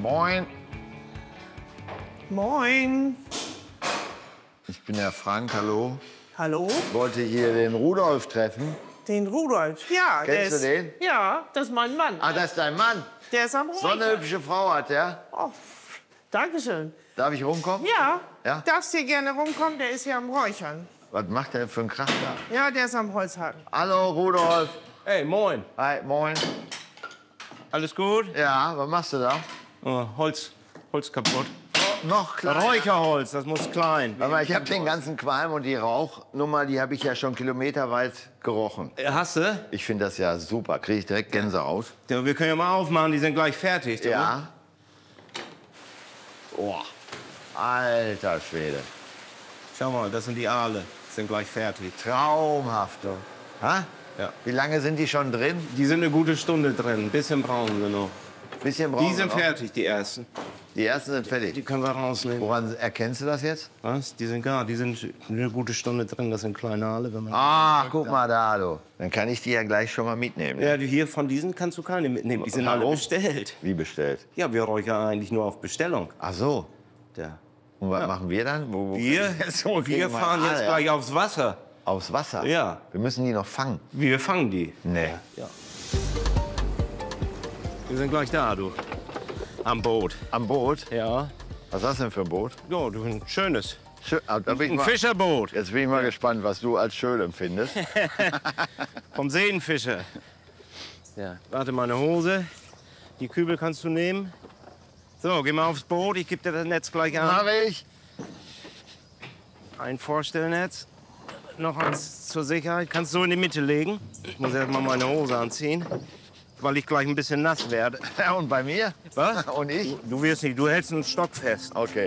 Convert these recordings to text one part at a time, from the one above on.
Moin. Moin. Ich bin der Frank, hallo. Hallo? Ich wollte hier den Rudolf treffen. Den Rudolf. Ja, Kennst du den? Ja, das ist mein Mann. Ah, das ist dein Mann. Der ist am So eine Räuchern. hübsche Frau hat der. Oh, Dankeschön. Darf ich rumkommen? Ja, Ja? darfst hier gerne rumkommen, der ist hier am Räuchern. Was macht der für einen Krach da? Ja, der ist am Holzhacken. Hallo, Rudolf. Hey, moin. Hi, moin. Alles gut? Ja, was machst du da? Oh, Holz kaputt. Noch kleiner. Räucherholz, das muss klein. Aber ich habe den ganzen Qualm und die Rauchnummer, die habe ich ja schon kilometerweit gerochen. Hast du? Ich finde das ja super. Kriege ich direkt Gänsehaut. Ja, wir können ja mal aufmachen, die sind gleich fertig. du? Ja. Oh, alter Schwede. Schau mal, das sind die Aale. Sind gleich fertig. Traumhaft. du. Ha? Ja. Wie lange sind die schon drin? Die sind eine gute Stunde drin. Ein bisschen brauchen wir noch. Bisschen brauchen Die sind wir noch. fertig, die ersten. Die ersten sind fertig. Die können wir rausnehmen. Woran erkennst du das jetzt? Was? Die sind eine gute Stunde drin. Das sind kleine Aale. Wenn man Ah, guck mal da, du. Dann kann ich die ja gleich schon mal mitnehmen. ja, hier von diesen kannst du keine mitnehmen. Die sind alle Warum? bestellt. Wie bestellt? Ja, wir räuchern eigentlich nur auf Bestellung. Ach so. Ja. Und was machen wir dann? Wir fahren jetzt gleich aufs Wasser. Aufs Wasser? Ja. Wir müssen die noch fangen. Wir fangen die. Nee. Ja. Wir sind gleich da, du. Am Boot. Am Boot? Ja. Was ist das denn für ein Boot? Ja, du, ein schönes. Da bin ich Ein mal, Fischerboot. jetzt bin ich mal gespannt, was du als schön empfindest. Vom Seenfischer. Ja. Warte, meine Hose. Die Kübel kannst du nehmen. So, geh mal aufs Boot. Ich gebe dir das Netz gleich an. Mach ich. Ein Vorstellnetz. Noch eins zur Sicherheit. Kannst du in die Mitte legen. Ich muss erst mal meine Hose anziehen, weil ich gleich ein bisschen nass werde. Ja, und bei mir? Was? Und ich? Du wirst nicht. Du hältst einen Stock fest. Okay.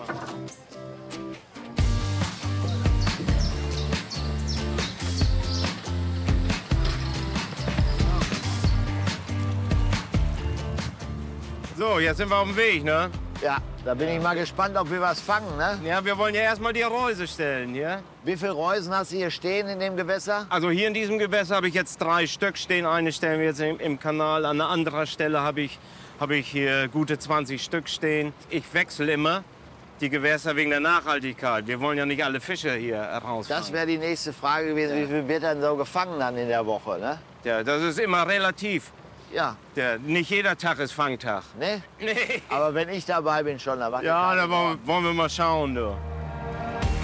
So, jetzt sind wir auf dem Weg, ne? Ja, da bin ich mal gespannt, ob wir was fangen, ne? Ja, wir wollen ja erst mal die Reuse stellen, ja? Wie viele Reusen hast du hier stehen in dem Gewässer? Also hier in diesem Gewässer habe ich jetzt 3 Stück stehen. Eine stellen wir jetzt im Kanal. An einer anderen Stelle habe ich hier gute 20 Stück stehen. Ich wechsle immer die Gewässer wegen der Nachhaltigkeit. Wir wollen ja nicht alle Fische hier rausfangen. Das wäre die nächste Frage gewesen. Wie viel wird dann so gefangen dann in der Woche, ne? Ja, das ist immer relativ. Ja, Nicht jeder Tag ist Fangtag. ne? Nee. Aber wenn ich dabei bin schon, dann Ja, da wollen wir mal schauen, du.